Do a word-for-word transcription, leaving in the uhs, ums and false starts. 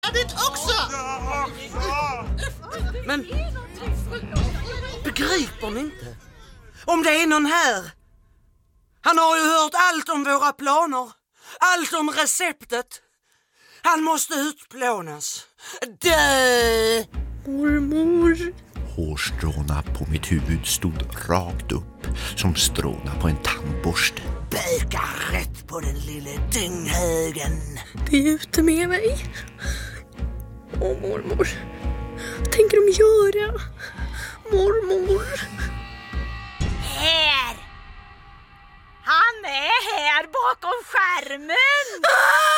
Jag vet också! Men begriper ni inte? Om det är någon här. Han har ju hört allt om våra planer. Allt om receptet. Han måste utplånas. Dö! Mormor. Hårstråna på mitt huvud stod rakt upp som stråna på en tandborste. Böka rätt på den lille dynghögen. Det är ute med mig. Åh, mormor. Vad tänker de göra? Mormor. Här! Han är här bakom skärmen! Ah!